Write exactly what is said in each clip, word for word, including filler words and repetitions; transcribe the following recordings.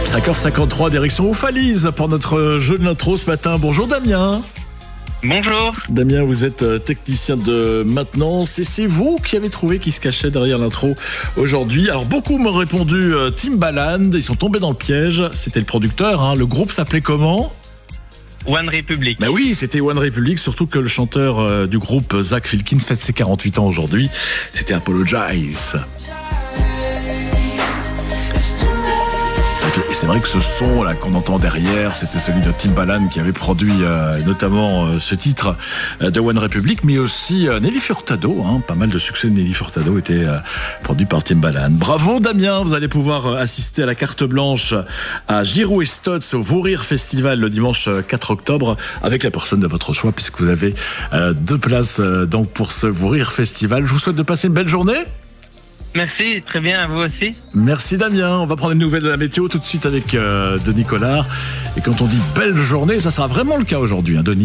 cinq heures cinquante-trois, direction Oufalise pour notre jeu de l'intro ce matin. Bonjour Damien. Bonjour. Damien, vous êtes technicien de maintenance et c'est vous qui avez trouvé qui se cachait derrière l'intro aujourd'hui. Alors beaucoup m'ont répondu euh, Timbaland, ils sont tombés dans le piège. C'était le producteur, hein. Le groupe s'appelait comment ? One Republic. Ben oui, c'était One Republic, surtout que le chanteur euh, du groupe, Zach Filkins, fête ses quarante-huit ans aujourd'hui. C'était Apologize. Et c'est vrai que ce son là qu'on entend derrière, c'était celui de Timbaland qui avait produit euh, notamment euh, ce titre euh, de One Republic, mais aussi euh, Nelly Furtado, hein, pas mal de succès de Nelly Furtado était euh, produit par Timbaland. Bravo Damien, vous allez pouvoir euh, assister à la carte blanche à Giroud et Stotz au Vous Rire Festival le dimanche quatre octobre avec la personne de votre choix puisque vous avez euh, deux places euh, donc pour ce Vous Rire Festival. Je vous souhaite de passer une belle journée. Merci, très bien, à vous aussi. Merci Damien, on va prendre une nouvelle de la météo tout de suite avec euh, Denis Collard. Et quand on dit belle journée, ça sera vraiment le cas aujourd'hui, hein, Denis ?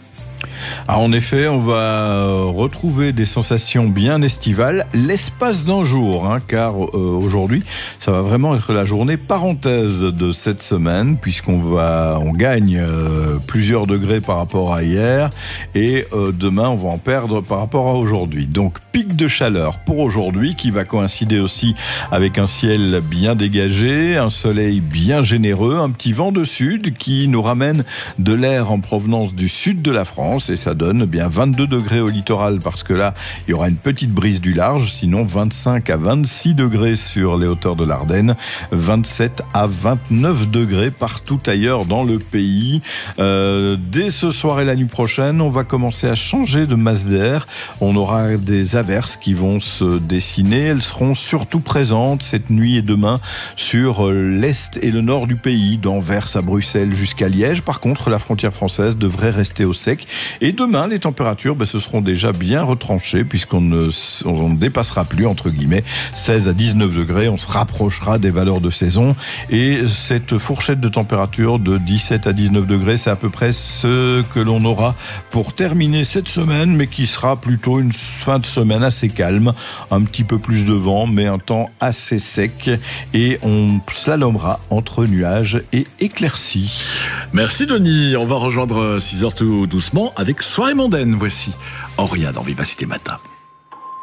Ah, en effet, on va retrouver des sensations bien estivales l'espace d'un jour, hein, car euh, aujourd'hui, ça va vraiment être la journée parenthèse de cette semaine, puisqu'on va, on gagne euh, plusieurs degrés par rapport à hier, et euh, demain, on va en perdre par rapport à aujourd'hui. Donc, pic de chaleur pour aujourd'hui, qui va coïncider aussi avec un ciel bien dégagé, un soleil bien généreux, un petit vent de sud qui nous ramène de l'air en provenance du sud de la France, et ça donne bien vingt-deux degrés au littoral parce que là, il y aura une petite brise du large, sinon vingt-cinq à vingt-six degrés sur les hauteurs de l'Ardenne, vingt-sept à vingt-neuf degrés partout ailleurs dans le pays. Euh, dès ce soir et la nuit prochaine, on va commencer à changer de masse d'air. On aura des averses qui vont se dessiner. Elles seront surtout présentes cette nuit et demain sur l'est et le nord du pays, d'Anvers à Bruxelles jusqu'à Liège. Par contre, la frontière française devrait rester au sec. Et demain, les températures ben, se seront déjà bien retranchées puisqu'on ne, on ne dépassera plus, entre guillemets, seize à dix-neuf degrés. On se rapprochera des valeurs de saison. Et cette fourchette de température de dix-sept à dix-neuf degrés, c'est à peu près ce que l'on aura pour terminer cette semaine, mais qui sera plutôt une fin de semaine assez calme. Un petit peu plus de vent, mais un temps assez sec. Et on slalomera entre nuages et éclaircies. Merci Denis. On va rejoindre six heures tout doucement avec Soirée mondaine. Voici Auria dans Vivacité Matin.